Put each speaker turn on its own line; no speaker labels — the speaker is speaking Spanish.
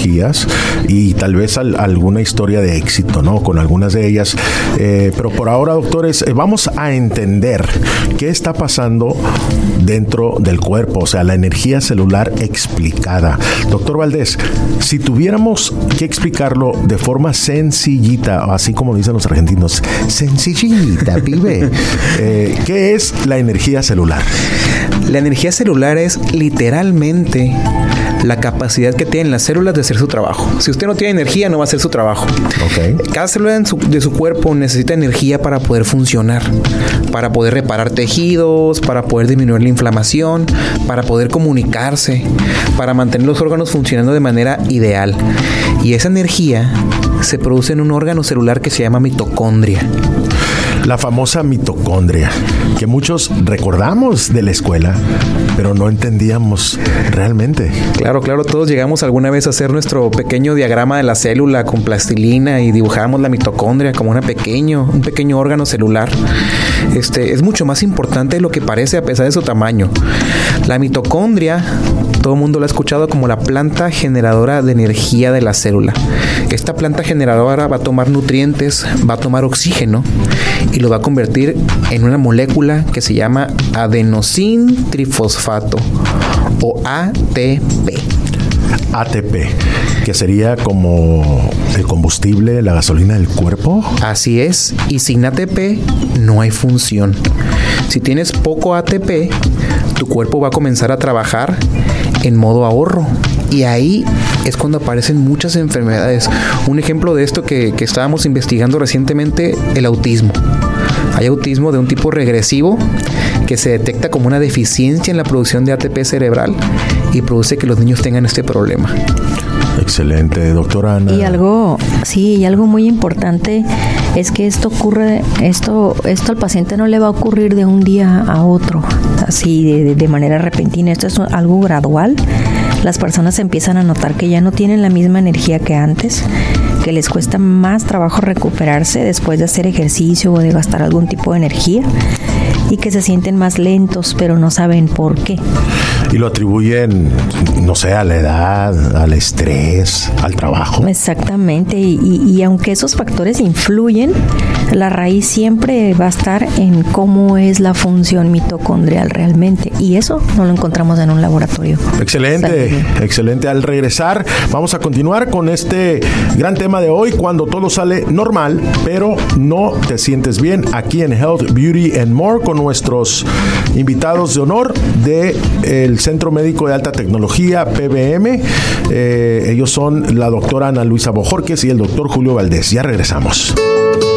energías y tal vez alguna historia de éxito, ¿no? Con algunas de ellas. Pero por ahora, doctores, vamos a entender qué está pasando dentro del cuerpo, o sea, la energía celular explicada. Doctor Valdés, si tuviéramos que explicarlo de forma sencillita, así como dicen los argentinos, sencillita, pibe, ¿qué es la energía celular?
La energía celular es literalmente la capacidad que tienen las células de hacer su trabajo. Si usted no tiene energía, no va a hacer su trabajo.
Okay.
Cada célula de su cuerpo necesita energía para poder funcionar, para poder reparar tejidos, para poder disminuir la inflamación, para poder comunicarse, para mantener los órganos funcionando de manera ideal. Y esa energía se produce en un órgano celular que se llama mitocondria.
La famosa mitocondria, que muchos recordamos de la escuela, pero no entendíamos realmente.
Claro, todos llegamos alguna vez a hacer nuestro pequeño diagrama de la célula con plastilina y dibujábamos la mitocondria como un pequeño órgano celular. Es mucho más importante de lo que parece a pesar de su tamaño. La mitocondria, todo el mundo la ha escuchado como la planta generadora de energía de la célula. Esta planta generadora va a tomar nutrientes, va a tomar oxígeno y lo va a convertir en una molécula que se llama adenosín trifosfato o ATP.
ATP, que sería como el combustible, la gasolina del cuerpo.
Así es, y sin ATP no hay función. Si tienes poco ATP, tu cuerpo va a comenzar a trabajar en modo ahorro. Y ahí es cuando aparecen muchas enfermedades. Un ejemplo de esto que estábamos investigando recientemente, el autismo. Hay autismo de un tipo regresivo que se detecta como una deficiencia en la producción de ATP cerebral y produce que los niños tengan este problema.
Excelente, doctora Ana.
Y algo muy importante es que esto al paciente no le va a ocurrir de un día a otro, así de manera repentina. Esto es algo gradual. Las personas empiezan a notar que ya no tienen la misma energía que antes, que les cuesta más trabajo recuperarse después de hacer ejercicio o de gastar algún tipo de energía y que se sienten más lentos, pero no saben por qué.
Y lo atribuyen, no sé, a la edad, al estrés, al trabajo.
Exactamente, y aunque esos factores influyen, la raíz siempre va a estar en cómo es la función mitocondrial realmente, y eso no lo encontramos en un laboratorio.
Excelente. Al regresar, vamos a continuar con este gran tema de hoy, cuando todo sale normal, pero no te sientes bien, aquí en Health, Beauty and More, con nuestros invitados de honor del Centro Médico de Alta Tecnología, PBM. Ellos son la doctora Ana Luisa Bojorquez y el doctor Julio Valdés. Ya regresamos.